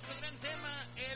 hermoso gran tema, el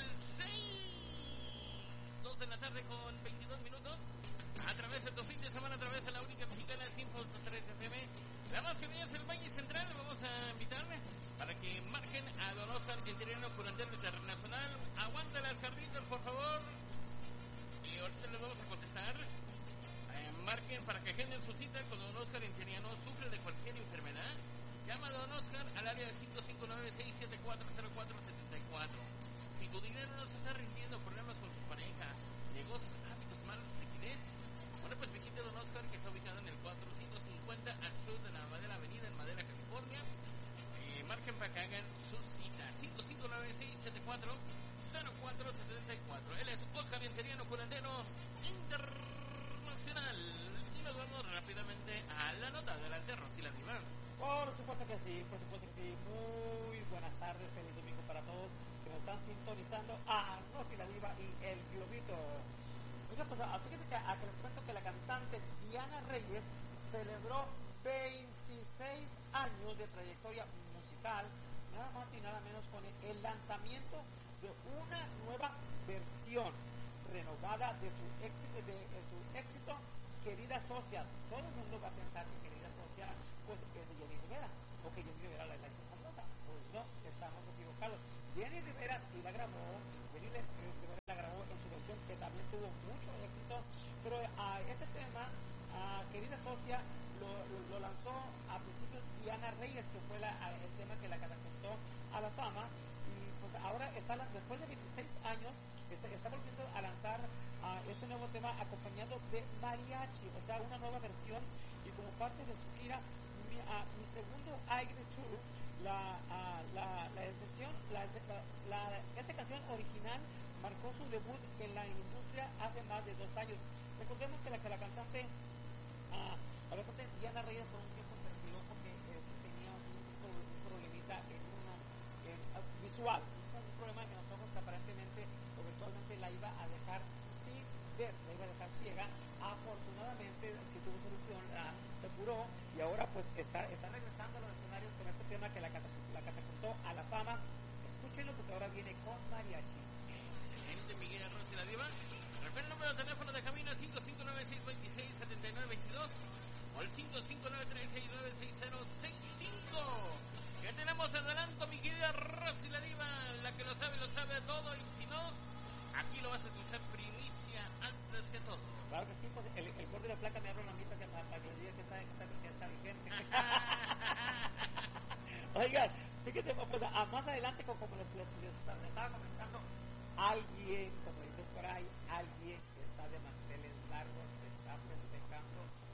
2 de la tarde con 22 minutos, a través de tu fin de semana, a través de la única mexicana 100.3 FM, la más que es el Valle Central. Vamos a invitarle para que marquen a don Oscar, el terreno curandero internacional. Aguanta las carritas, por favor, y ahorita les vamos a contestar. Marquen para que agenden su cita con don Oscar Interiano. Sufre de cualquier enfermedad, llama a don Oscar al área de 559-674-0474. Si tu dinero no se está rindiendo, problemas con su pareja, negocios, hábitos, malos, liquidez, bueno, pues visite don Oscar, que está ubicado en el 450 al sur de la Madera Avenida en Madera, California. Marquen para que hagan su cita. 559-674-0474. Él es Oscar Interiano, curandero internacional. Y nos vamos rápidamente a la nota. Adelante, Rosy la Diva. Por supuesto que sí, por supuesto que sí. Muy buenas tardes, feliz domingo para todos que nos están sintonizando a Rosy la Diva y el Globito. Oiga, pues fíjense que les cuento que la cantante Diana Reyes celebró 26 años de trayectoria musical, nada más y nada menos con el lanzamiento de una nueva versión renovada de su éxito, Querida Socia. Todo el mundo va a pensar que Querida Socia pues es de Jenny Rivera, o que Jenny Rivera la hizo famosa. Pues no, estamos equivocados. Jenny Rivera sí la grabó, Jenny Rivera la grabó en su versión, que también tuvo mucho éxito, pero este tema, Querida Socia, lo lanzó a principios Diana Reyes, que fue el tema que la catapultó a la fama. Y pues ahora después de 26 años está volviendo a lanzar este nuevo tema acompañado de mariachi, o sea, una nueva versión, y como parte de su gira Mi Segundo Aire Tour. Esta canción original marcó su debut en la industria hace más de 2 años. Recordemos que la cantante Diana Reyes por un tiempo se retiró porque tenía un problemita visual, un problema en los ojos que aparentemente o virtualmente la iba a dejar sin ver, la iba a dejar ciega. Afortunadamente sí tuvo solución, se curó y ahora pues está regresando a los escenarios con este tema que la catapultó a la fama. Escúchenlo porque ahora viene con mariachi. Excelente, Miguel Arroz y la Diva. Repite el número de teléfono de cabina 559-626-7922 o el 559-369-6065. Ya tenemos adelanto, mi querida Rosy la Diva, la que lo sabe todo, y si no, aquí lo vas a escuchar primicia antes que todo. Claro que sí, pues el corte de placa me abre la mitad para que le diga que está vigente. Oigan, fíjense, pues más adelante, como les estaba comentando, alguien, como dices por ahí, alguien que está de manteles largos está festejando